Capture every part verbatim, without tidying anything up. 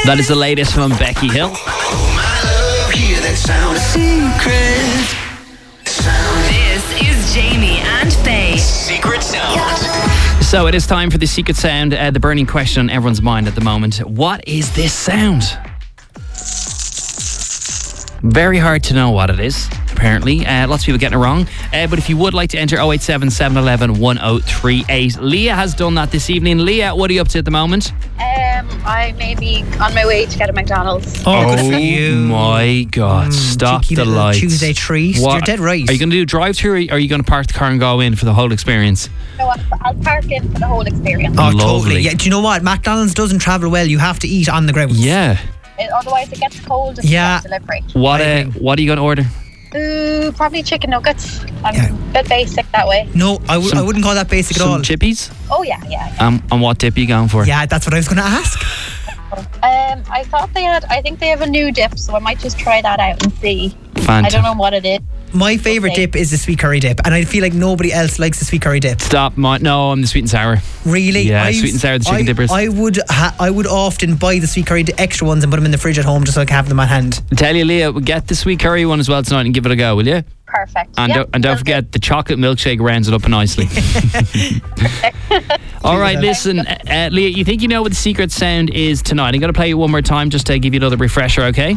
That is the latest from Becky Hill. Oh, my love, hear that sound of secret sound. This is Jamie and Faye. Secret sound. So it is time for the secret sound, uh, the burning question on everyone's mind at the moment. What is this sound? Very hard to know what it is, apparently. Uh, lots of people getting it wrong. Uh, but if you would like to enter oh eight seven, seven one one, one oh three eight. Leah has done that this evening. Leah, what are you up to at the moment? Um, I may be on my way to get a McDonald's. Oh, good for you. My God, Mm, stop cheeky the little lights. Tuesday treat. What- You're dead right. Are you going to do drive-through, or are you going to park the car and go in for the whole experience? So I'll, I'll park in for the whole experience. Oh, Lovely. totally. Yeah, do you know what? McDonald's doesn't travel well. You have to eat on the ground. Yeah. It, otherwise, it gets cold if Yeah. you get delivery. What, I uh, agree. what are you going to order? Ooh, probably chicken nuggets. I'm Yeah. a bit basic that way. No, I w- Some- I wouldn't call that basic at all. Some chippies? Oh yeah, yeah. yeah. Um, and what dip are you going for? Yeah, that's what I was going to ask. Um, I thought they had. I think they have a new dip, so I might just try that out and see. I Fantastic. don't know what it is. My favourite Okay. dip is the sweet curry dip, and I feel like nobody else likes the sweet curry dip. Stop. My, no, I'm the sweet and sour. Really? Yeah, I, sweet and sour, the chicken I, dippers. I would ha- I would often buy the sweet curry di- extra ones and put them in the fridge at home just so I can have them at hand. I tell you, Leah, get the sweet curry one as well tonight and give it a go, will you? Perfect. And, Yeah, don't, and don't will do. forget, the chocolate milkshake rounds it up nicely. All right, listen, uh, Leah, you think you know what the secret sound is tonight? I'm going to play it one more time just to give you another refresher, okay?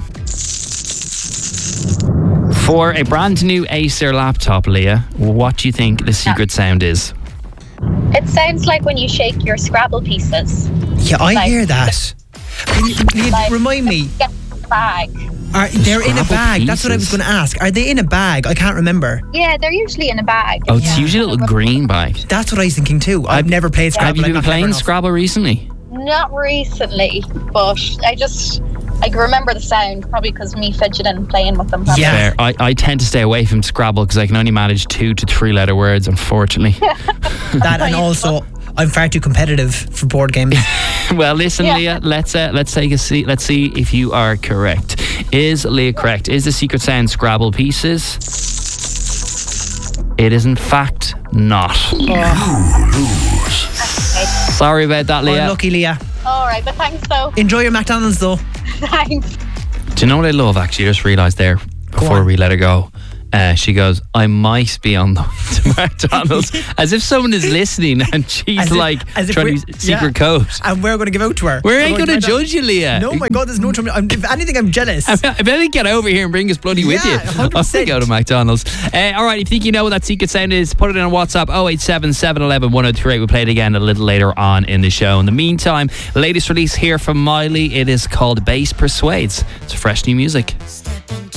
For a brand new Acer laptop, Leah, what do you think the secret sound is? It sounds like when you shake your Scrabble pieces. Yeah, I Like- hear that. Can you, can you Like- remind me, Get the bag. are, they're in a Scrabble bag. That's what I was pieces. going to ask. Are they in a bag? I can't remember. Yeah, they're usually in a bag. Oh, it's Yeah. usually a little green bag. That's what I was thinking too. I've, Have- never played Scrabble. Have you I'm been not clever playing enough. Scrabble recently? Not recently, but I just I can remember the sound probably because me fidgeting and playing with them. Yeah. Fair. I, I tend to stay away from Scrabble because I can only manage two to three letter words, unfortunately. That, and also I'm far too competitive for board games. Well, listen, Yeah. Leah. Let's uh, let's take a see. Let's see if you are correct. Is Leah correct? Is the secret sound Scrabble pieces? It is in fact not. Sorry about that, Leah. Unlucky, Leah. All right, but thanks though. Enjoy your McDonald's though. Thanks. Do you know what I love? Actually, I just realised there before on. we let her go. Uh, she goes, I might be on the way to McDonald's. As if someone is listening and she's As if- like as if trying we're- to use secret yeah. code. And we're going to give out to her. We We're ain't going to McDonald's. judge you, Leah. No, my God, there's no trouble. I'm, if anything, I'm jealous. If anything, get over here and bring us bloody with Yeah, you. one hundred I'll percent. go to McDonald's. Uh, all right, if you think you know what that secret sound is, put it in on WhatsApp oh eight seven, seven one one, one oh three eight. We'll play it again a little later on in the show. In the meantime, latest release here from Miley. It is called Bass Persuades. It's fresh new music.